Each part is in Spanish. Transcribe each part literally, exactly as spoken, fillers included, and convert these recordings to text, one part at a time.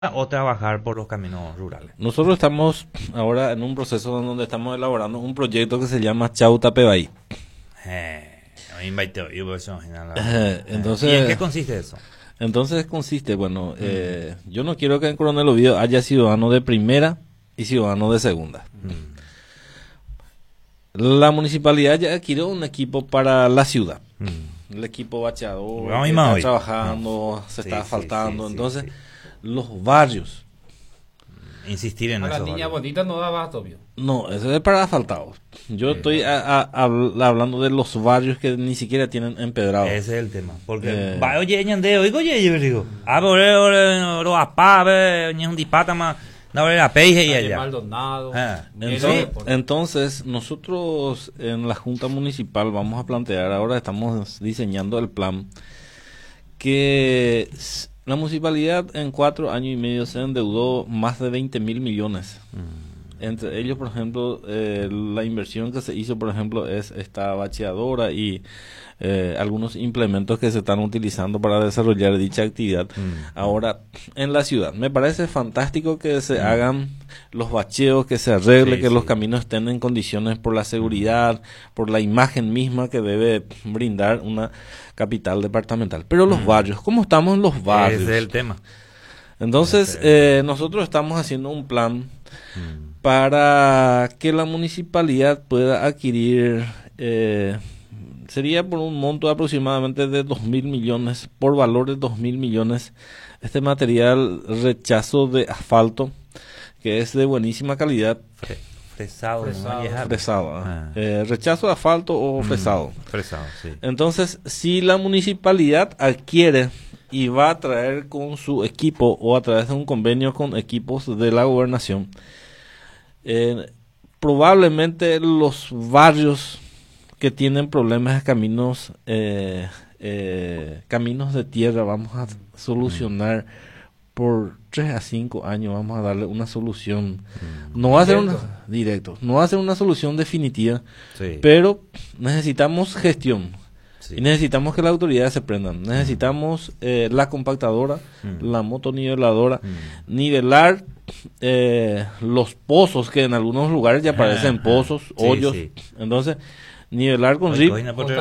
o trabajar por los caminos rurales. Nosotros estamos ahora en un proceso donde estamos elaborando un proyecto que se llama Chauta Pebaí. Eh, me invitó, yo por eso, general. Eh, entonces, ¿Y en qué consiste eso? Entonces consiste, bueno, mm. eh, yo no quiero que en Coronel Oviedo haya ciudadano de primera y ciudadano de segunda. Mm. La municipalidad ya adquirió un equipo para la ciudad. Mm. El equipo bacheador, bueno, que está hoy. trabajando, no. se sí, está asfaltando. Sí, sí, entonces, sí, sí. los barrios. Insistir en a eso. La niña barrios. Bonita no da abasto, obvio. No, eso es para asfaltados. Yo sí, estoy a, a, a, hablando de los barrios que ni siquiera tienen empedrado. Ese es el tema. Porque, eh, oye, ñande, oigo, oye, yo digo, ah, pero, lo apá, ve, ni un dipata más. No, la peje y allá. Maldonado. Ah, entonces, entonces, nosotros en la Junta Municipal vamos a plantear, ahora estamos diseñando el plan, que la municipalidad en cuatro años y medio se endeudó más de veinte mil millones. Mm. Entre ellos, por ejemplo, eh, la inversión que se hizo, por ejemplo, es esta bacheadora y eh, algunos implementos que se están utilizando para desarrollar dicha actividad. Mm. Ahora, en la ciudad, me parece fantástico que se mm. hagan los bacheos, que se arregle, sí, que sí. los caminos estén en condiciones por la seguridad, por la imagen misma que debe brindar una capital departamental. Pero los mm. barrios, ¿cómo estamos en los barrios? Ese es el tema. Entonces, eh, nosotros estamos haciendo un plan mm. para que la municipalidad pueda adquirir, eh, sería por un monto aproximadamente de dos mil millones, por valor de dos mil millones, este material rechazo de asfalto, que es de buenísima calidad. Fresado, fresado, ¿no? fresado ah. eh, rechazo de asfalto o fresado. Mm, fresado, sí. Entonces, si la municipalidad adquiere y va a traer con su equipo o a través de un convenio con equipos de la gobernación, eh, probablemente los barrios que tienen problemas de caminos, eh, eh, caminos de tierra, vamos a solucionar mm. por tres a cinco años, vamos a darle una solución. Mm. No va a ser una directo, no va a ser una solución definitiva, sí. pero necesitamos gestión. Sí. Y necesitamos que las autoridades se prendan. Necesitamos eh, la compactadora, mm. la motoniveladora, mm. nivelar eh, los pozos, que en algunos lugares ya parecen ah, pozos, ah, hoyos. Sí, sí. Entonces, nivelar con rip.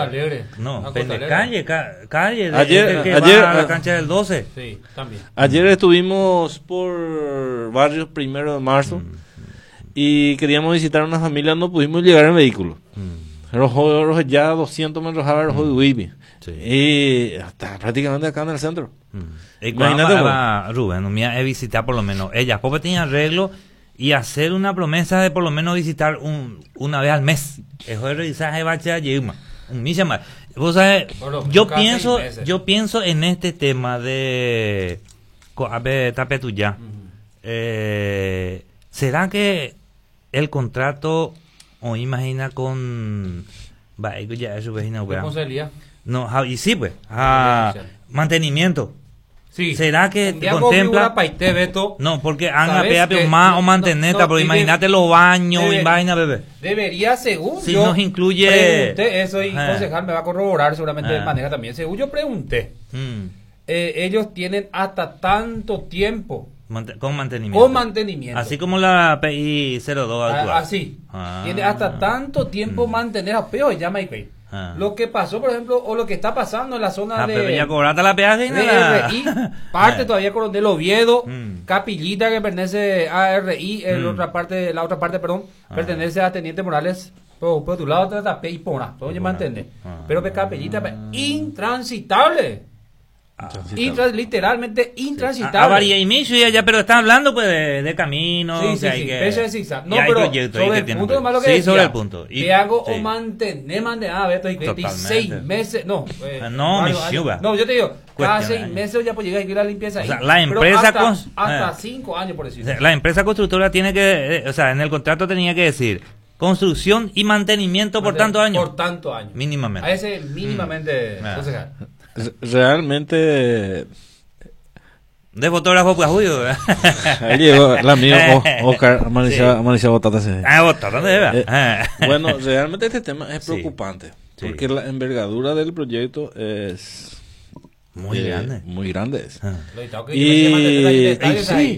No, calle, ca, calle. De, ayer, de que ayer va a la cancha del doce. Sí, también. Ayer estuvimos por barrios primero de marzo mm. y queríamos visitar a una familia, no pudimos llegar en vehículo. Mm. Rojo, rojo, ya doscientos metros a Rojo de Wibi. Sí. Y hasta prácticamente acá en el centro. Mm. Imagínate, va, Rubén, me he visitado por lo menos. Ella, pobre tenía arreglo y hacer una promesa de por lo menos visitar un, una vez al mes. Eso es revisar el bache de Yuma. Un milla más. Vos sabés, bueno, yo pienso, yo pienso en este tema de a ver, tapetuya. Uh-huh. Eh, ¿será que el contrato o imagina con va ya eso vecina ¿Cómo no y sí pues a mantenimiento sí será que contempla paite, Beto, no porque han pegado más o manteneta no, no, pero imagínate los baños debe, y vaina bebé debería según si yo nos incluye pregunté eso y concejal me va a corroborar seguramente él maneja también según yo pregunté hmm. eh, ellos tienen hasta tanto tiempo Mant- con mantenimiento. Con mantenimiento. Así como la P I cero dos actual. Ah, así. Ah, Tiene hasta tanto tiempo mm. mantener a peor, ya me ah. Lo que pasó, por ejemplo, o lo que está pasando en la zona ah, de... Pero ya cobraste la peaje y nada. R I, parte todavía Coronel Oviedo, mm. Capillita que pertenece a R I, mm. la otra parte, la otra parte, perdón, ah. pertenece a Teniente Morales. Pero por tu lado está P I Pona, todo ya me entiende. Ah. Pero que Capillita, intransitable. Intra, literalmente intransitable. Sí. A, a inicio y allá, pero están hablando pues de, de caminos. Sí, sí, que sí. Que, eso es zigzag. No, pero sobre el punto de malo que sí, decía, sobre el punto. Y, te hago sí. o mantener, mantener, ah, Beto, y seis meses, no. Eh, no, mi ciudad. No, yo te digo, cada seis meses ya pues llegar a la limpieza. O sea, la empresa hasta, con, hasta eh, cinco años, por decirlo. La empresa constructora tiene que, eh, o sea, en el contrato tenía que decir construcción y mantenimiento por tantos años. Por tantos años. Mínimamente. A ese mínimamente. Mm. Entonces, realmente de fotógrafo pues Julio. Ahí llegó el amigo Oscar Amanecia Botata. Ah, Botata debe. Eh, bueno, realmente este tema es preocupante sí, porque sí. la envergadura del proyecto es Muy eh, grande. Muy grandes. Ah. Lo editado que Y- yo me mantener ahí en el estadio, y está sí, ahí.